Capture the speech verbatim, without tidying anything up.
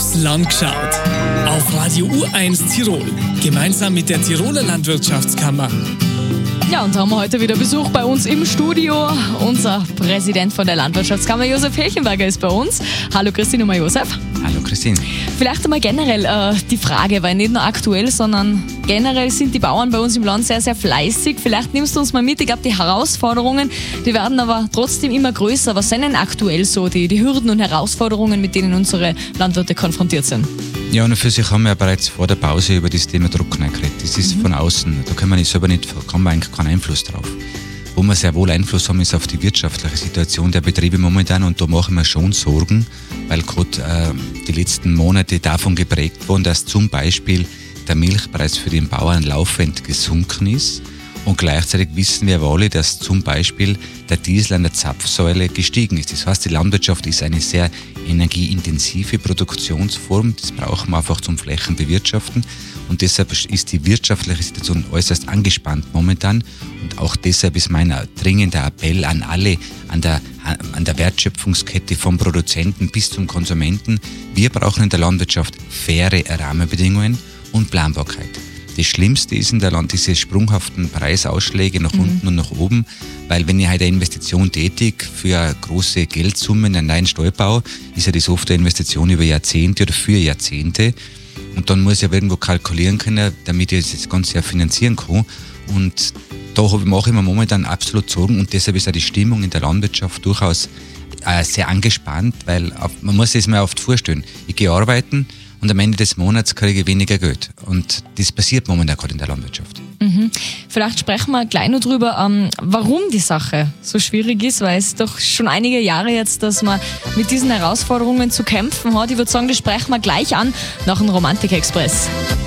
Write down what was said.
Aufs Land geschaut. Auf Radio U eins Tirol. Gemeinsam mit der Tiroler Landwirtschaftskammer. Ja, und haben wir heute wieder Besuch bei uns im Studio. Unser Präsident von der Landwirtschaftskammer, Josef Hilchenberger, ist bei uns. Hallo Christine und Josef. Hallo Christine. Vielleicht einmal generell äh, die Frage, weil nicht nur aktuell, sondern generell sind die Bauern bei uns im Land sehr, sehr fleißig. Vielleicht nimmst du uns mal mit, ich glaube, die Herausforderungen, die werden aber trotzdem immer größer. Was sind denn aktuell so die, die Hürden und Herausforderungen, mit denen unsere Landwirte konfrontiert sind? Ja, und für sich haben wir ja bereits vor der Pause über das Thema Druck geredet. Das ist mhm. von außen, da können wir nicht selber nicht, kann man eigentlich keinen Einfluss drauf. Wo wir sehr wohl Einfluss haben, ist auf die wirtschaftliche Situation der Betriebe momentan, und da machen wir schon Sorgen, weil gerade äh, die letzten Monate davon geprägt wurden, dass zum Beispiel der Milchpreis für den Bauern laufend gesunken ist. Und gleichzeitig wissen wir aber alle, dass zum Beispiel der Diesel an der Zapfsäule gestiegen ist. Das heißt, die Landwirtschaft ist eine sehr energieintensive Produktionsform. Das brauchen wir einfach zum Flächenbewirtschaften. Und deshalb ist die wirtschaftliche Situation äußerst angespannt momentan. Und auch deshalb ist mein dringender Appell an alle, an der, an der Wertschöpfungskette vom Produzenten bis zum Konsumenten. Wir brauchen in der Landwirtschaft faire Rahmenbedingungen und Planbarkeit. Das Schlimmste ist in der Land diese sprunghaften Preisausschläge nach mhm. unten und nach oben, weil wenn ich halt eine Investition tätig für große Geldsummen in einen neuen Stall baue, ist ja das oft eine Investition über Jahrzehnte oder für Jahrzehnte. Und dann muss ich ja irgendwo kalkulieren können, damit ich das Ganze ja finanzieren kann. Und da mache ich mir momentan absolut Sorgen, und deshalb ist auch die Stimmung in der Landwirtschaft durchaus äh, sehr angespannt, weil auf, man muss sich das mal oft vorstellen. Ich gehe arbeiten, und am Ende des Monats kriege ich weniger Geld. Und das passiert momentan gerade in der Landwirtschaft. Mhm. Vielleicht sprechen wir gleich noch drüber, ähm, warum die Sache so schwierig ist, weil es doch schon einige Jahre jetzt, dass man mit diesen Herausforderungen zu kämpfen hat. Ich würde sagen, das sprechen wir gleich an nach dem Romantik-Express.